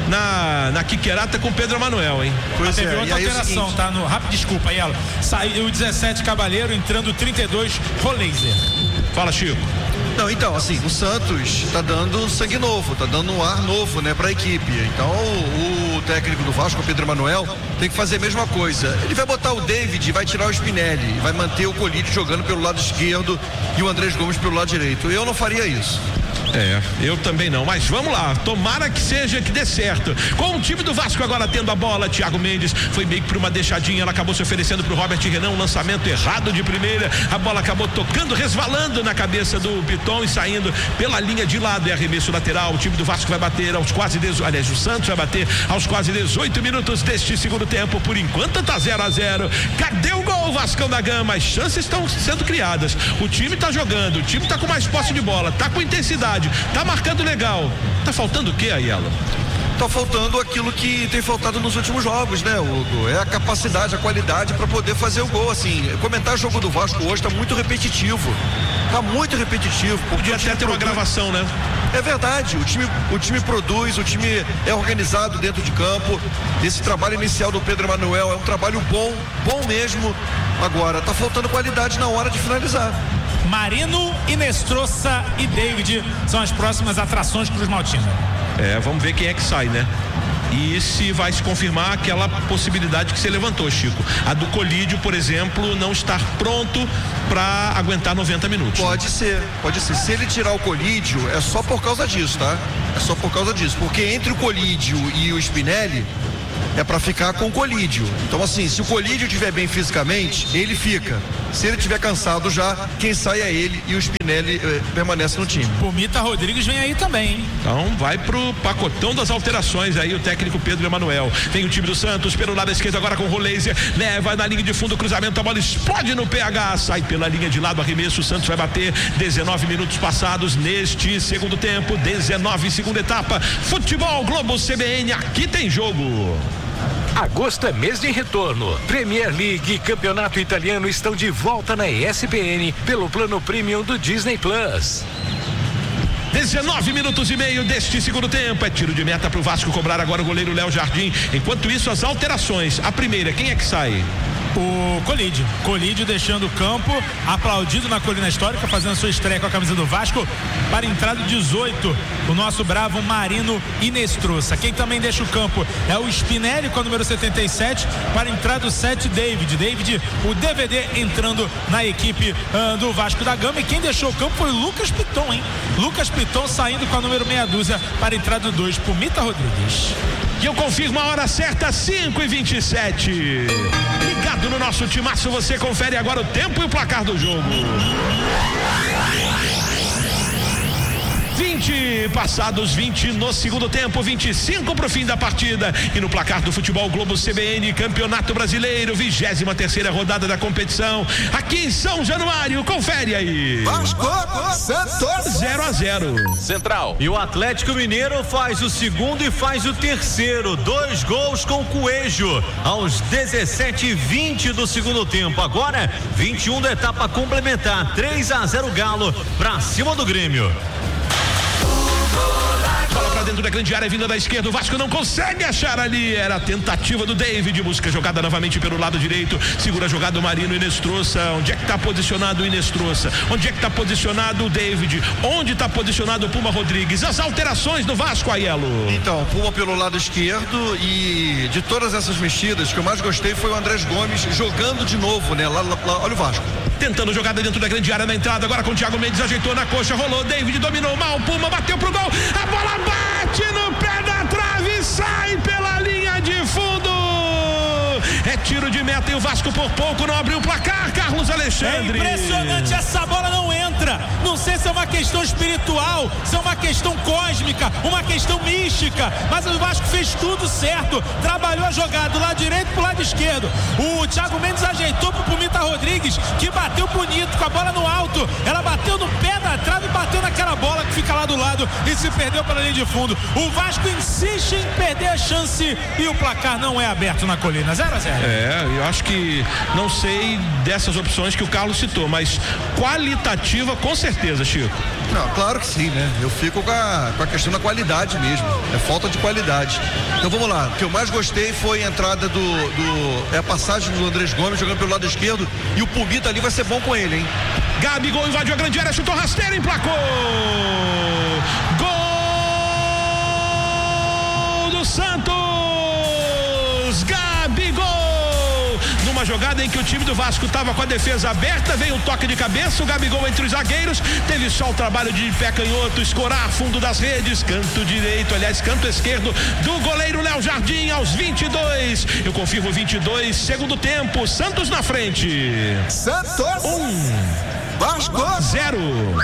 na, na quiquerata com o Pedro Emanuel, hein? Pois teve é, outra alteração, tá? No, rápido, desculpa aí, ela. Saiu o dezessete, Cavalheiro, entrando o trinta e dois, Roleiser. Fala, Chico. Não, então, assim, o Santos tá dando sangue novo, tá dando um ar novo, né, pra equipe. Então, o, o técnico do Vasco, o Pedro Emanuel, tem que fazer a mesma coisa. Ele vai botar o David, vai tirar o Spinelli, vai manter o Colídio jogando pelo lado esquerdo e o Andrés Gomes pelo lado direito. Eu não faria isso. É, eu também não, mas vamos lá, tomara que seja, que dê certo. Com o time do Vasco agora tendo a bola, Thiago Mendes foi meio que por uma deixadinha, ela acabou se oferecendo pro Robert Renan, um lançamento errado de primeira, a bola acabou tocando, resvalando na cabeça do Piton e saindo pela linha de lado, é arremesso lateral. O time do Vasco vai bater aos quase dezoito, aliás, o Santos vai bater aos quase dezoito minutos deste segundo tempo. Por enquanto tá zero a zero. Cadê o gol, Vascão da Gama? As chances estão sendo criadas, o time tá jogando, o time tá com mais posse de bola, tá com intensidade, tá marcando legal. Tá faltando o que, Aiello? Tá faltando aquilo que tem faltado nos últimos jogos, né, Hugo? É a capacidade, a qualidade para poder fazer o gol. Assim, comentar o jogo do Vasco hoje tá muito repetitivo. Tá muito repetitivo. Podia até ter uma gravação, né? É verdade, o time, o time produz, o time é organizado dentro de campo. Esse trabalho inicial do Pedro Emanuel é um trabalho bom, bom mesmo. Agora, tá faltando qualidade na hora de finalizar. Marino, Inestrosa e David são as próximas atrações Cruz Maltina. É, vamos ver quem é que sai, né? E se vai se confirmar aquela possibilidade que você levantou, Chico. A do Colídio, por exemplo, não estar pronto para aguentar noventa minutos. Pode né? ser, pode ser. Se ele tirar o Colídio, é só por causa disso, tá? É só por causa disso. Porque entre o Colídio e o Spinelli, é para ficar com o Colídio. Então, assim, se o Colídio estiver bem fisicamente, ele fica. Se ele estiver cansado já, quem sai é ele e o Spinelli eh, permanece no time. O Mita Rodrigues vem aí também, hein? Então vai pro pacotão das alterações aí o técnico Pedro Emanuel. Vem o time do Santos pelo lado esquerdo agora com o Roleiser, leva na linha de fundo, cruzamento, a bola explode no P H, sai pela linha de lado, arremesso, o Santos vai bater. Dezenove minutos passados neste segundo tempo, dezenove, segunda etapa. Futebol Globo C B N, aqui tem jogo. Agosto é mês de retorno. Premier League e Campeonato Italiano estão de volta na E S P N pelo plano premium do Disney Plus. dezenove minutos e meio deste segundo tempo. É tiro de meta pro Vasco cobrar agora o goleiro Léo Jardim. Enquanto isso, as alterações. A primeira, quem é que sai? O Colídio. Colídio deixando o campo, aplaudido na Colina Histórica, fazendo sua estreia com a camisa do Vasco. Para a entrada dezoito, o nosso bravo Marino Inestrosa. Quem também deixa o campo é o Spinelli com a número setenta e sete. Para a entrada do sete, David. David, o D V D entrando na equipe uh, do Vasco da Gama. E quem deixou o campo foi o Lucas Piton, hein? Lucas Piton saindo com a número meia dúzia para a entrada do dois, por Mita Rodrigues. E eu confirmo a hora certa, cinco e vinte e sete. Ligado no nosso timaço, você confere agora o tempo e o placar do jogo. vinte passados vinte no segundo tempo, vinte e cinco pro fim da partida. E no placar do Futebol Globo C B N, Campeonato Brasileiro, vigésima terceira rodada da competição, aqui em São Januário, confere aí. Vasco, Santos, zero a zero. Central. E o Atlético Mineiro faz o segundo e faz o terceiro, dois gols com Coelho aos dezessete e vinte do segundo tempo. Agora vinte e um da etapa complementar, três a zero Galo pra cima do Grêmio. Bola pra dentro da grande área, vinda da esquerda, o Vasco não consegue achar ali, era a tentativa do David, busca jogada novamente pelo lado direito, segura a jogada o Marino Inestrosa. Onde é que tá posicionado o Inestrosa? Onde é que tá posicionado o David? Onde tá posicionado o Puma Rodrigues? As alterações do Vasco, Aiello. Então, Puma pelo lado esquerdo, e de todas essas mexidas, que eu mais gostei foi o Andrés Gomes jogando de novo, né? Lá, lá, lá, olha o Vasco. Tentando jogada dentro da grande área na entrada, agora com o Thiago Mendes, ajeitou na coxa, rolou, David dominou mal, Puma bateu pro gol, a bola bate no pé da trave, sai pela linha de fundo. É tiro de meta e o Vasco por pouco não abriu o placar, Carlos Alexandre. É impressionante, essa bola não entra. Não sei se é uma questão espiritual, se é uma questão cósmica, uma questão mística, mas o Vasco fez tudo certo. Trabalhou a jogada do lado direito pro lado esquerdo. O Thiago Mendes ajeitou pro Pumita Rodrigues, que bateu bonito com a bola no alto. Ela bateu no pé da trave e bateu naquela bola que fica lá do lado e se perdeu pela linha de fundo. O Vasco insiste em perder a chance e o placar não é aberto na Colina. zero a zero. É, eu acho que não sei dessas opções que o Carlos citou, mas qualitativa com certeza, Chico. Não, claro que sim, né? Eu fico com a, com a questão da qualidade mesmo. É falta de qualidade. Então vamos lá. O que eu mais gostei foi a entrada do. do é a passagem do Andrés Gomes jogando pelo lado esquerdo. E o Pumita ali vai ser bom com ele, hein? Gabigol invadiu a grande área, chutou rasteiro, emplacou! Gol do Santos! Gabigol! Numa jogada em que o time do Vasco estava com a defesa aberta, veio um toque de cabeça, o Gabigol entre os zagueiros, teve só o trabalho de pé canhoto, escorar fundo das redes, canto direito, aliás, canto esquerdo do goleiro Léo Jardim aos vinte e dois. Eu confirmo vinte e dois, segundo tempo, Santos na frente. Santos um, Vasco zero.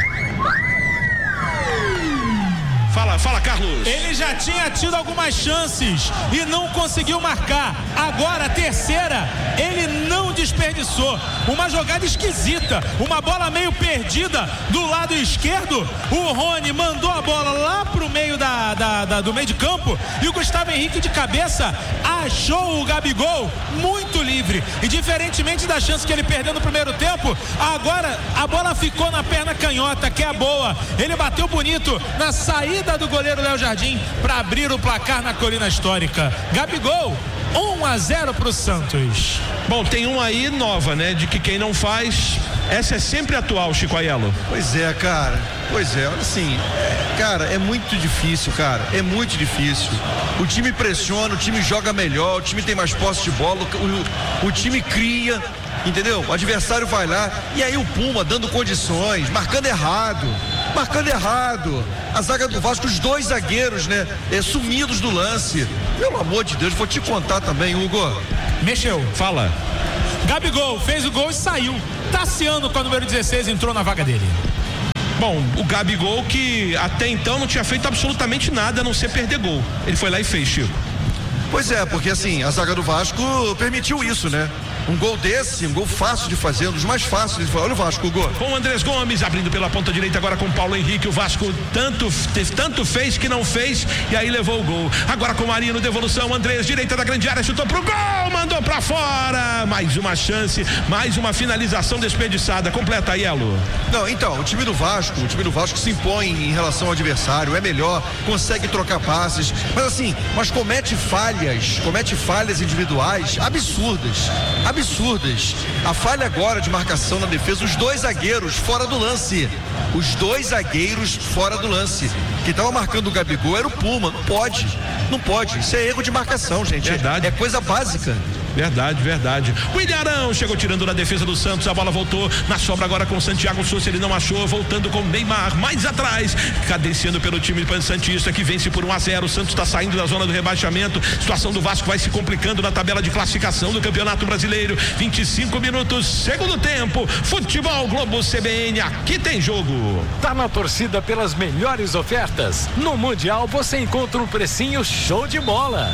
Fala, fala, Carlos. Ele já tinha tido algumas chances e não conseguiu marcar. Agora, a terceira, ele não desperdiçou. Uma jogada esquisita, uma bola meio perdida do lado esquerdo. O Rony mandou a bola lá pro meio da, da, da, do meio de campo e o Gustavo Henrique de cabeça achou o Gabigol muito livre. E diferentemente da chance que ele perdeu no primeiro tempo, agora a bola ficou na perna canhota, que é a boa. Ele bateu bonito na saída do goleiro Léo Jardim para abrir o placar na Colina Histórica. Gabigol, um a zero pro Santos. Bom, tem uma aí nova, né? De que quem não faz, essa é sempre atual, Chico Aiello. Pois é, cara. Pois é, assim, é, cara, é muito difícil, cara. É muito difícil. O time pressiona, o time joga melhor, o time tem mais posse de bola, o, o time cria, entendeu? O adversário vai lá e aí o Puma dando condições, marcando errado. Marcando errado. A zaga do Vasco, os dois zagueiros, né? É, sumidos do lance. Pelo amor de Deus, vou te contar também, Hugo. Mexeu. Fala. Gabigol fez o gol e saiu. Tassiano, com a número dezesseis, entrou na vaga dele. Bom, o Gabigol que até então não tinha feito absolutamente nada a não ser perder gol. Ele foi lá e fez, Chico. Pois é, porque assim, a zaga do Vasco permitiu isso, né? Um gol desse, um gol fácil de fazer, um dos mais fáceis. Olha o Vasco, o gol. Com o Andrés Gomes abrindo pela ponta direita agora com o Paulo Henrique. O Vasco tanto, tanto fez que não fez e aí levou o gol. Agora com o Marino, devolução. Andrés, direita da grande área, chutou pro gol, mandou pra fora. Mais uma chance, mais uma finalização desperdiçada. Completa, Aiello. Não, então, o time do Vasco, o time do Vasco se impõe em relação ao adversário, é melhor, consegue trocar passes, mas assim, mas comete falhas, comete falhas individuais absurdas. Absurdas. A falha agora de marcação na defesa, os dois zagueiros fora do lance. Os dois zagueiros fora do lance. Quem estava marcando o Gabigol era o Puma. Não pode. Não pode. Isso é erro de marcação, gente. Verdade. É, é coisa básica. Verdade, verdade. O Ilharão chegou tirando na defesa do Santos, a bola voltou na sobra agora com o Santiago Souza, ele não achou, voltando com o Neymar, mais atrás, cadenciando pelo time Santista, que vence por um a zero. O Santos está saindo da zona do rebaixamento, situação do Vasco vai se complicando na tabela de classificação do Campeonato Brasileiro. vinte e cinco minutos, segundo tempo, Futebol Globo C B N, aqui tem jogo. Tá na torcida pelas melhores ofertas? No Mundial você encontra um precinho show de bola.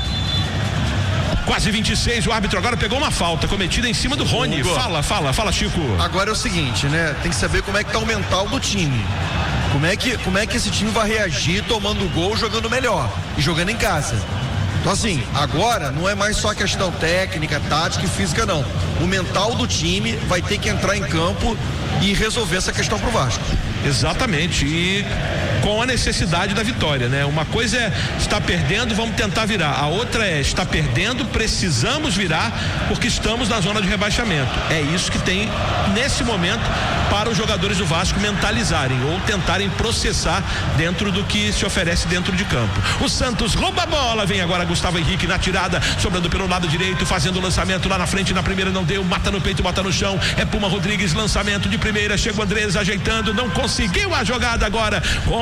Quase vinte e seis, o árbitro agora pegou uma falta cometida em cima do Rony. Hugo. Fala, fala, fala, Chico. Agora é o seguinte, né? Tem que saber como é que tá o mental do time. Como é que, como é que esse time vai reagir tomando gol, jogando melhor e jogando em casa. Então assim, agora não é mais só questão técnica, tática e física, não. O mental do time vai ter que entrar em campo e resolver essa questão pro Vasco. Exatamente, e com a necessidade da vitória, né? Uma coisa é estar perdendo, vamos tentar virar. A outra é estar perdendo, precisamos virar porque estamos na zona de rebaixamento. É isso que tem nesse momento para os jogadores do Vasco mentalizarem ou tentarem processar dentro do que se oferece dentro de campo. O Santos rouba a bola, vem agora Gustavo Henrique na tirada, sobrando pelo lado direito, fazendo o lançamento lá na frente, na primeira não deu, mata no peito, bota no chão, é Puma Rodrigues, lançamento de primeira, chega o Andrés ajeitando, não conseguiu a jogada agora com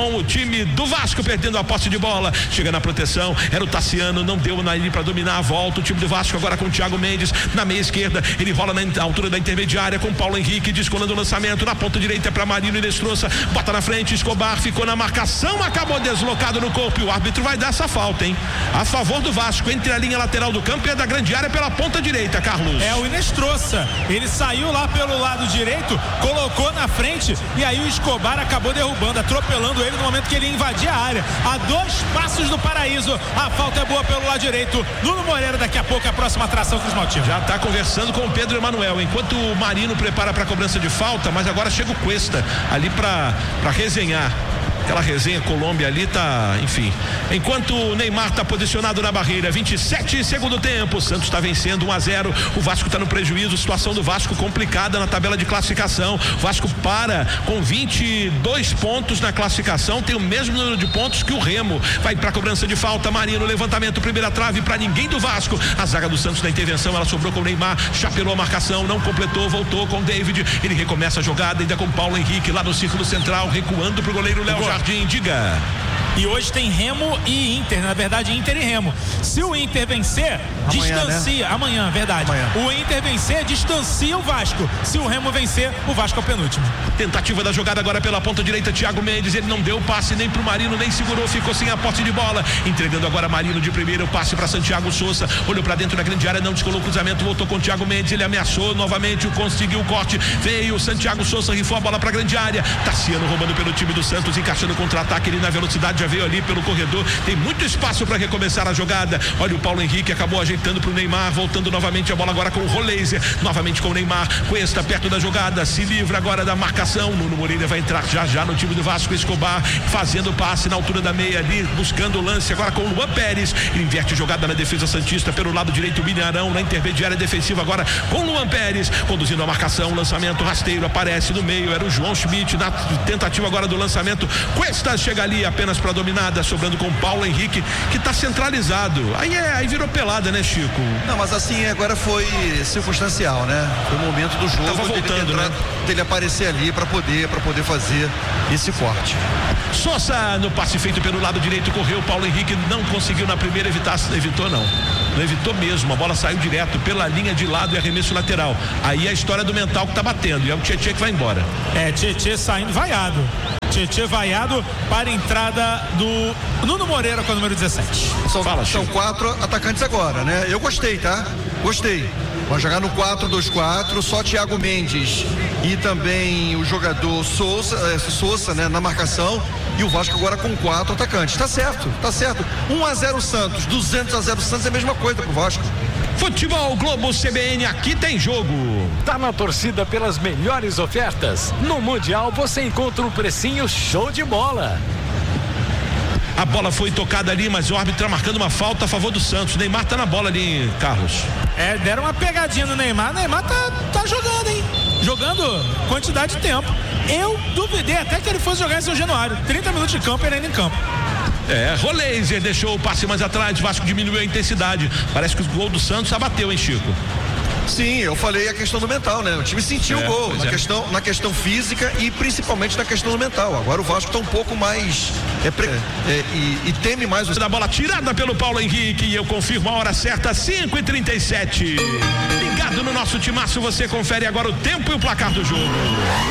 com o time do Vasco perdendo a posse de bola. Chega na proteção, era o Tassiano, não deu ali para dominar a volta. O time do Vasco agora com o Thiago Mendes na meia esquerda. Ele rola na altura da intermediária com o Paulo Henrique, descolando o lançamento na ponta direita para Marino e Nestroça. Bota na frente, Escobar ficou na marcação, acabou deslocado no corpo e o árbitro vai dar essa falta, hein? A favor do Vasco, entre a linha lateral do campo e a da grande área pela ponta direita, Carlos. É o Nestroça. Ele saiu lá pelo lado direito, colocou na frente e aí o Escobar acabou derrubando, atropelando ele no momento que ele invadia a área. A dois passos do paraíso. A falta é boa pelo lado direito. Nuno Moreira, daqui a pouco a próxima atração Cris Maltino. Já está conversando com o Pedro Emanuel, enquanto o Marino prepara para a cobrança de falta, mas agora chega o Cuesta ali para para resenhar. Aquela resenha Colômbia ali tá, enfim. Enquanto o Neymar tá posicionado na barreira, vinte e sete segundo tempo, o Santos tá vencendo um a zero, o Vasco tá no prejuízo, situação do Vasco complicada na tabela de classificação. O Vasco para com vinte e dois pontos na classificação, tem o mesmo número de pontos que o Remo. Vai pra cobrança de falta, Marino, levantamento, primeira trave pra ninguém do Vasco. A zaga do Santos na intervenção, ela sobrou com o Neymar, chapelou a marcação, não completou, voltou com o David, ele recomeça a jogada ainda com o Paulo Henrique lá no círculo central, recuando pro goleiro Léo Jardim. Diga. E hoje tem Remo e Inter, na verdade Inter e Remo. Se o Inter vencer, amanhã, distancia, né? amanhã, verdade. Amanhã. O Inter vencer, distancia o Vasco. Se o Remo vencer, o Vasco é o penúltimo. Tentativa da jogada agora pela ponta direita, Thiago Mendes, ele não deu o passe nem pro Marino, nem segurou, ficou sem a posse de bola. Entregando agora Marino de primeiro, passe para Santiago Souza, olhou para dentro da grande área, não descolou o cruzamento, voltou com o Thiago Mendes, ele ameaçou novamente, conseguiu o corte, veio o Santiago Souza, rifou a bola para a grande área. Tassiano roubando pelo time do Santos, encaixando o contra-ataque, ele na velocidade já veio ali pelo corredor, tem muito espaço para recomeçar a jogada. Olha o Paulo Henrique, acabou ajeitando pro Neymar, voltando novamente a bola agora com o Roleiser, novamente com o Neymar, Cuesta perto da jogada, se livra agora da marcação. Nuno Moreira vai entrar já já no time do Vasco, Escobar fazendo passe na altura da meia ali, buscando o lance agora com o Luan Pérez, ele inverte jogada na defesa santista pelo lado direito, o Minarão na intermediária defensiva agora com o Luan Pérez, conduzindo a marcação, lançamento rasteiro, aparece no meio, era o João Schmidt na tentativa agora do lançamento. Cuesta chega ali apenas para dominar, sobrando com o Paulo Henrique, que está centralizado. Aí é, aí virou pelada, né, Chico? Não, mas assim agora foi circunstancial, né? Foi o momento do jogo. Tava voltando, dele, entrar, né? dele aparecer ali para poder, para poder fazer esse corte. Sousa no passe feito pelo lado direito, correu, Paulo Henrique não conseguiu na primeira evitar, evitou não. Não evitou mesmo, a bola saiu direto pela linha de lado e arremesso lateral. Aí é a história do mental que tá batendo, e é o Tietê que vai embora. É, Tietê saindo vaiado. Tietê vaiado para a entrada do Nuno Moreira com o número dezessete. São, Fala, são quatro atacantes agora, né? Eu gostei, tá? Gostei. Vai jogar no quatro dois quatro, só Thiago Mendes e também o jogador Souza, é, Souza, né, na marcação, e o Vasco agora com quatro atacantes. Tá certo, tá certo. um a zero Santos, duzentos a zero Santos é a mesma coisa pro Vasco. Futebol Globo C B N, aqui tem jogo. Tá na torcida pelas melhores ofertas? No Mundial você encontra um precinho show de bola. A bola foi tocada ali, mas o árbitro tá marcando uma falta a favor do Santos. Neymar tá na bola ali, Carlos. É, deram uma pegadinha no Neymar. Neymar tá, tá jogando, hein? Jogando quantidade de tempo. Eu duvidei até que ele fosse jogar em São Januário. trinta minutos de campo, ele ainda em campo. É, Roleiser deixou o passe mais atrás, Vasco diminuiu a intensidade. Parece que o gol do Santos abateu, hein, Chico? Sim, eu falei a questão do mental, né? O time sentiu é, o gol, na, é. questão, na questão física e principalmente na questão do mental. Agora o Vasco tá um pouco mais é, pre, é, e, e teme mais o... Da bola tirada pelo Paulo Henrique, e eu confirmo a hora certa, cinco e trinta e sete. Ligado no nosso timaço, você confere agora o tempo e o placar do jogo.